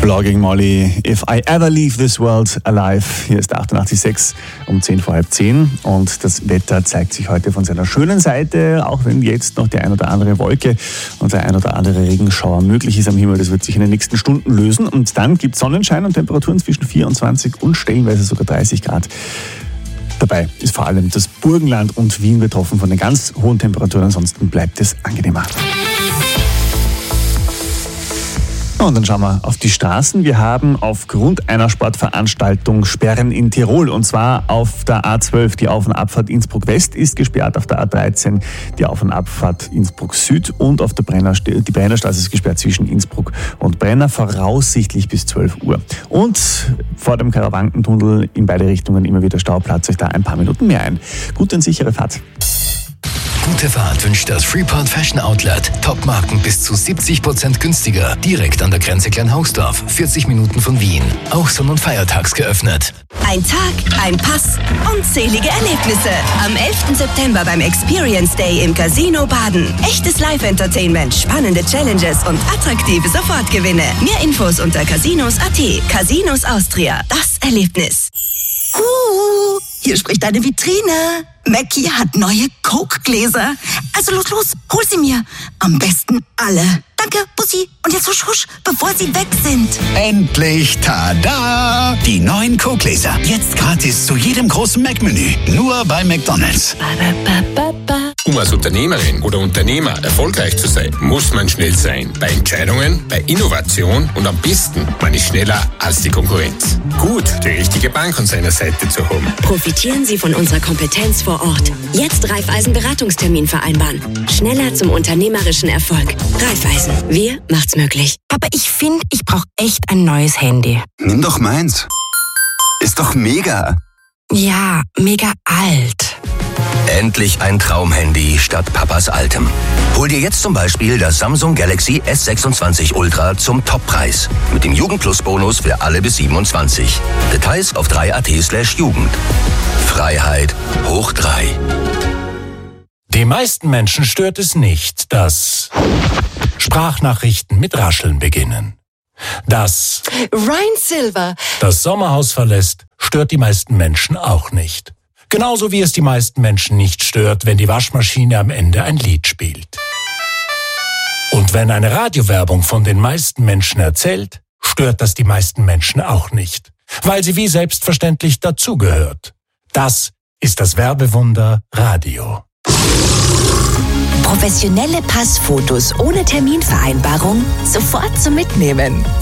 Blogging Molly, If I Ever Leave This World Alive. Hier ist 88,6 um 10 vor halb 10 und das Wetter zeigt sich heute von seiner schönen Seite, auch wenn jetzt noch die ein oder andere Wolke und der ein oder andere Regenschauer möglich ist am Himmel. Das wird sich in den nächsten Stunden lösen und dann gibt es Sonnenschein und Temperaturen zwischen 24 und stellenweise sogar 30 Grad. Dabei ist vor allem das Burgenland und Wien betroffen von den ganz hohen Temperaturen, ansonsten bleibt es angenehmer. Und dann schauen wir auf die Straßen. Wir haben aufgrund einer Sportveranstaltung Sperren in Tirol. Und zwar auf der A12. Die Auf- und Abfahrt Innsbruck West ist gesperrt. Auf der A13 die Auf- und Abfahrt Innsbruck Süd. Und auf der die Brennerstraße ist gesperrt zwischen Innsbruck und Brenner. Voraussichtlich bis 12 Uhr. Und vor dem Karawankentunnel in beide Richtungen immer wieder Stau. Platzt euch da ein paar Minuten mehr ein. Gute und sichere Fahrt. Gute Fahrt wünscht das Freeport Fashion Outlet. Top-Marken bis zu 70% günstiger. Direkt an der Grenze Kleinhausdorf, 40 Minuten von Wien. Auch sonn- und feiertags geöffnet. Ein Tag, ein Pass, unzählige Erlebnisse. Am 11. September beim Experience Day im Casino Baden. Echtes Live-Entertainment, spannende Challenges und attraktive Sofortgewinne. Mehr Infos unter casinos.at. Casinos Austria. Das Erlebnis. Hier spricht eine Vitrine. Mackie hat neue Coke-Gläser. Also los, hol sie mir. Am besten alle. Danke, Bussi. Und jetzt husch, husch, bevor sie weg sind. Endlich, tada! Die neuen Coke-Gläser. Jetzt gratis zu jedem großen Mac-Menü. Nur bei McDonald's. Um als Unternehmerin oder Unternehmer erfolgreich zu sein, muss man schnell sein. Bei Entscheidungen, bei Innovation und am besten, man ist schneller als die Konkurrenz. Gut, die richtige Bank an seiner Seite zu haben. Profitieren Sie von unserer Kompetenz vor Ort. Jetzt Raiffeisen-Beratungstermin vereinbaren. Schneller zum unternehmerischen Erfolg. Raiffeisen. Wir macht's möglich. Aber ich finde, ich brauche echt ein neues Handy. Nimm doch meins. Ist doch mega. Ja, mega alt. Endlich ein Traumhandy statt Papas altem. Hol dir jetzt zum Beispiel das Samsung Galaxy S26 Ultra zum Toppreis. Mit dem Jugend-Plus-Bonus für alle bis 27. Details auf 3.at/Jugend. Freiheit hoch 3. Die meisten Menschen stört es nicht, dass Sprachnachrichten mit Rascheln beginnen. Dass Ryan Silver das Sommerhaus verlässt, stört die meisten Menschen auch nicht. Genauso wie es die meisten Menschen nicht stört, wenn die Waschmaschine am Ende ein Lied spielt. Und wenn eine Radiowerbung von den meisten Menschen erzählt, stört das die meisten Menschen auch nicht, weil sie wie selbstverständlich dazugehört. Das ist das Werbewunder Radio. Professionelle Passfotos ohne Terminvereinbarung sofort zum Mitnehmen.